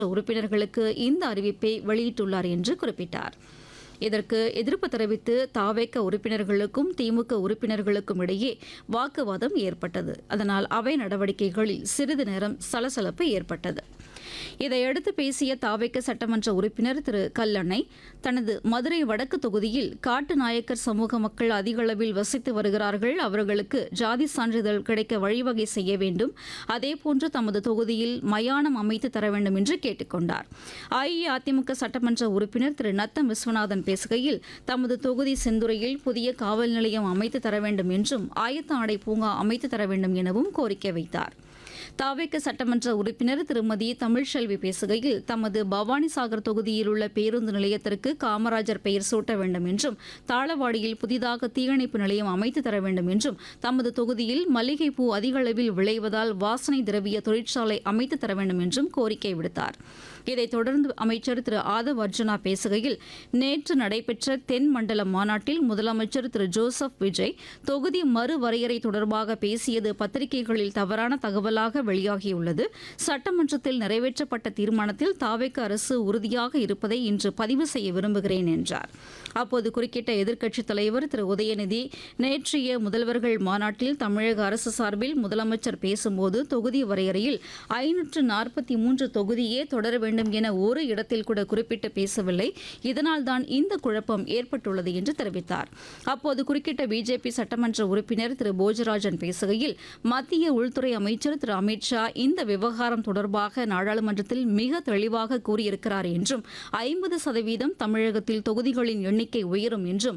உறுப்பினர்களுக்கு இந்த அறிவிப்பை வெளியிட்டுள்ளார் என்று குறிப்பிட்டார். இதற்கு எதிர்ப்பு தெரிவித்து தாவேக உறுப்பினர்களுக்கும் திமுக உறுப்பினர்களுக்கும் இடையே வாக்குவாதம் ஏற்பட்டது. அதனால் அவை நடவடிக்கைகளில் சிறிது நேரம் சலசலப்பு ஏற்பட்டது. இதையடுத்து பேசிய தாவேக சட்டமன்ற உறுப்பினர் திரு கல்லணை, தனது மதுரை வடக்கு தொகுதியில் காட்டு நாயக்கர் சமூக மக்கள் அதிக அளவில் வசித்து வருகிறார்கள், அவர்களுக்கு ஜாதி சான்றிதழ் கிடைக்க வழிவகை செய்ய வேண்டும், அதேபோன்று தமது தொகுதியில் மயானம் அமைத்து தர வேண்டும் என்று கேட்டுக் கொண்டார். அஇஅதிமுக சட்டமன்ற உறுப்பினர் திரு நத்தம் விஸ்வநாதன் பேசுகையில், தமது தொகுதி செந்துறையில் புதிய காவல் நிலையம் அமைத்து தர வேண்டும் என்றும் ஆயத்த ஆடை பூங்கா அமைத்து தர வேண்டும் எனவும் கோரிக்கை வைத்தார். தாவேக சட்டமன்ற உறுப்பினர் திருமதி தமிழ்செல்வி பேசுகையில், தமது பவானிசாகர் தொகுதியில் உள்ள பேருந்து நிலையத்திற்கு காமராஜர் பெயர் சூட்ட வேண்டும் என்றும், தாளவாடியில் புதிதாக தீயணைப்பு நிலையம் அமைத்து தர வேண்டும் என்றும், தமது தொகுதியில் மல்லிகைப்பூ அதிக அளவில் விளைவதால் வாசனை திரவிய தொழிற்சாலை அமைத்து தர வேண்டும் என்றும் கோரிக்கை விடுத்தார். இதைத் தொடர்ந்து அமைச்சர் திரு ஆதவ் அர்ஜுனா பேசுகையில், நேற்று நடைபெற்ற தென் மண்டல மாநாட்டில் முதலமைச்சர் திரு ஜோசப் விஜய் தொகுதி மறுவரையறை தொடர்பாக பேசியது பத்திரிகைகளில் தவறான தகவலாக வெளியாகியுள்ளது. சட்டமன்றத்தில் நிறைவேற்றப்பட்ட தீர்மானத்தில் தாவேக அரசு உறுதியாக இருப்பதை இன்று பதிவு செய்ய விரும்புகிறேன் என்றார். அப்போது குறுக்கிட்ட எதிர்க்கட்சித் தலைவர் திரு உதயநிதி, நேற்றைய முதல்வர்கள் மாநாட்டில் தமிழக அரசு சார்பில் முதலமைச்சர் பேசும்போது தொகுதி வரையறையில் 543 தொகுதியே தொடர வேண்டும் என ஒரு இடத்தில் கூட குறிப்பிட்டு பேசவில்லை, இதனால்தான் இந்த குழப்பம் ஏற்பட்டுள்ளது என்று தெரிவித்தார். அப்போது குறுக்கிட்ட பிஜேபி சட்டமன்ற உறுப்பினர் திரு போஜராஜன் பேசுகையில், மத்திய உள்துறை அமைச்சர் திரு அமித்ஷா இந்த விவகாரம் தொடர்பாக நாடாளுமன்றத்தில் மிக தெளிவாக கூறியிருக்கிறார் என்றும், 50% தமிழகத்தில் தொகுதிகளின் எண்ணிக்கை உயரும் என்றும்,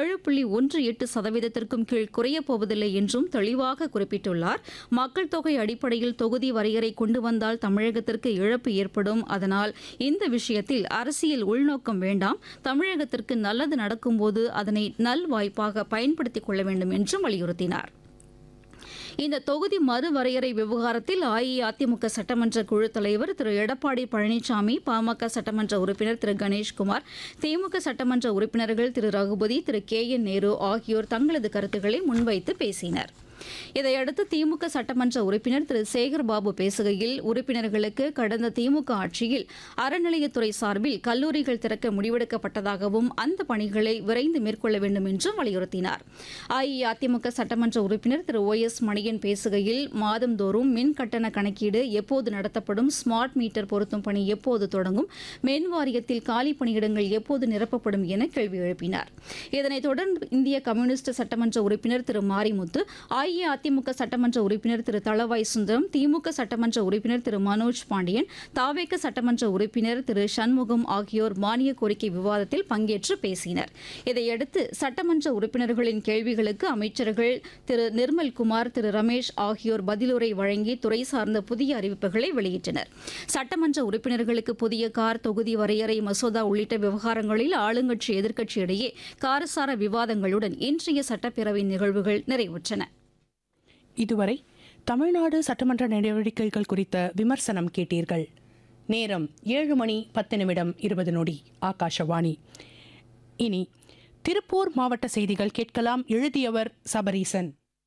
7.18% கீழ் குறையப் போவதில்லை என்றும் தெளிவாக குறிப்பிட்டுள்ளார். மக்கள் தொகை அடிப்படையில் தொகுதி வரையறை கொண்டு வந்தால் தமிழகத்திற்கு இழப்பு ஏற்படும், அதனால் இந்த விஷயத்தில் அரசியல் உள்நோக்கம் வேண்டாம், தமிழகத்திற்கு நல்லது நடக்கும்போது அதனை நல்வாய்ப்பாக பயன்படுத்திக் கொள்ள வேண்டும் என்றும் வலியுறுத்தினார். இந்த தொகுதி மறுவரையறை விவகாரத்தில் அஇஅதிமுக சட்டமன்ற குழு தலைவர் திரு எடப்பாடி பழனிசாமி, பாமக சட்டமன்ற உறுப்பினர் திரு கணேஷ்குமார், திமுக சட்டமன்ற உறுப்பினர்கள் திரு ரகுபதி, திரு கே என் நேரு ஆகியோர் தங்களது கருத்துக்களை முன்வைத்து பேசினர். இதையடுத்து திமுக சட்டமன்ற உறுப்பினர் திரு சேகர்பாபு பேசுகையில், உறுப்பினர்களுக்கு கடந்த திமுக ஆட்சியில் அறநிலையத்துறை சார்பில் கல்லூரிகள் திறக்க முடிவெடுக்கப்பட்டதாகவும், அந்த பணிகளை விரைந்து மேற்கொள்ள வேண்டும் என்றும் வலியுறுத்தினார். அஇஅதிமுக சட்டமன்ற உறுப்பினர் திரு ஓ எஸ் மணியன் பேசுகையில், மாதந்தோறும் மின் கட்டண கணக்கீடு எப்போது நடத்தப்படும், ஸ்மார்ட் மீட்டர் பொருத்தும் பணி எப்போது தொடங்கும், மின் வாரியத்தில் காலி பணியிடங்கள் எப்போது நிரப்பப்படும் என கேள்வி எழுப்பினார். இதனைத் தொடர்ந்து இந்திய கம்யூனிஸ்ட் சட்டமன்ற உறுப்பினர் திரு மாரிமுத்து, அஇஅதிமுக சட்டமன்ற உறுப்பினர் திரு தளவாய் சுந்தரம், திமுக சட்டமன்ற உறுப்பினர் திரு மனோஜ் பாண்டியன், தாவேக சட்டமன்ற உறுப்பினர் திரு சண்முகம் ஆகியோர் மானிய கோரிக்கை விவாதத்தில் பங்கேற்று பேசினர். இதையடுத்து சட்டமன்ற உறுப்பினர்களின் கேள்விகளுக்கு அமைச்சர்கள் திரு நிர்மல்குமார், திரு ரமேஷ் ஆகியோர் பதிலுரை வழங்கி துறை சார்ந்த புதிய அறிவிப்புகளை வெளியிட்டனர். சட்டமன்ற உறுப்பினர்களுக்கு புதிய கார் தொகுதி வரையறை மசோதா உள்ளிட்ட விவகாரங்களில் ஆளுங்கட்சி எதிர்க்கட்சி இடையே காரசார விவாதங்களுடன் இன்றைய சட்டப்பேரவை நிகழ்வுகள் நிறைவுற்றன. இதுவரை தமிழ்நாடு சட்டமன்ற நடவடிக்கைகள் குறித்த விமர்சனம் கேட்டீர்கள். நேரம் 7:10:20 ஆகாஷவாணி. இனி திருப்பூர் மாவட்ட செய்திகள் கேட்கலாம். எழுதியவர் சபரீசன்.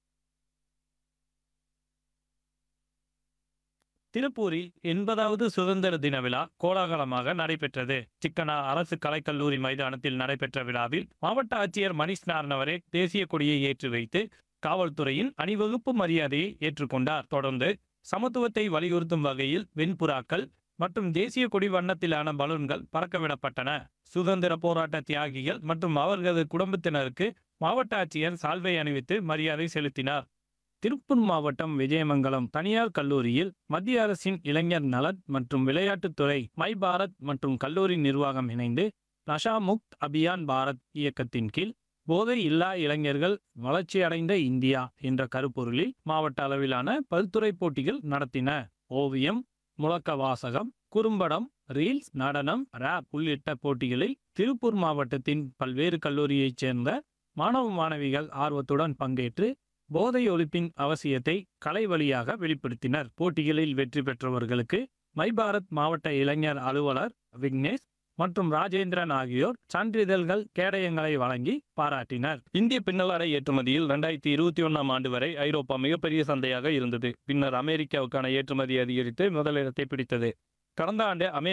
திருப்பூரில் 80வது சுதந்திர தின விழா கோலாகலமாக நடைபெற்றது. சிக்கனா அரசு கலைக்கல்லூரி மைதானத்தில் நடைபெற்ற விழாவில் மாவட்ட ஆட்சியர் மணிஷ் நார்னவரே தேசிய கொடியை ஏற்றி வைத்து காவல்துறையின் அணிவகுப்பு மரியாதையை ஏற்றுக்கொண்டார். தொடர்ந்து சமத்துவத்தை வலியுறுத்தும் வகையில் வெண்புறாக்கள் மற்றும் தேசிய கொடி வண்ணத்திலான பலூன்கள் பறக்கவிடப்பட்டன. சுதந்திர போராட்ட தியாகிகள் மற்றும் அவர்களது குடும்பத்தினருக்கு மாவட்ட ஆட்சியர் சால்வை அணிவித்து மரியாதை செலுத்தினார். திருப்பூர் மாவட்டம் விஜயமங்கலம் தனியார் கல்லூரியில் மத்திய அரசின் இளைஞர் நலன் மற்றும் விளையாட்டுத்துறை மை பாரத் மற்றும் கல்லூரி நிர்வாகம் இணைந்து நஷா முக்த் அபியான் பாரத் இயக்கத்தின் கீழ் போதை இல்லா இளைஞர்கள் வளர்ச்சியடைந்த இந்தியா என்ற கருப்பொருளில் மாவட்ட அளவிலான பல்துறை போட்டிகள் நடத்தின. ஓவியம், முழக்க வாசகம், குறும்படம், ரீல்ஸ், நடனம், ராப் உள்ளிட்ட போட்டிகளில் திருப்பூர் மாவட்டத்தின் பல்வேறு கல்லூரியைச் சேர்ந்த மாணவ மாணவிகள் ஆர்வத்துடன் பங்கேற்று போதை ஒழிப்பின் அவசியத்தை கலை வழியாக வெளிப்படுத்தினர். போட்டிகளில் வெற்றி பெற்றவர்களுக்கு மை பாரத் மாவட்ட இளைஞர் அலுவலர் விக்னேஷ் மற்றும் ராஜேந்திரன் ஆகியோர் சான்றிதழ்கள், கேடயங்களை வழங்கி பாராட்டினர். இந்திய பின்னலாடை ஏற்றுமதியில் 2021 ஆண்டு வரை ஐரோப்பா மிகப்பெரிய சந்தையாக இருந்தது. பின்னர் அமெரிக்காவுக்கான ஏற்றுமதி அதிகரித்து முதலிடத்தை பிடித்தது. கடந்த ஆண்டு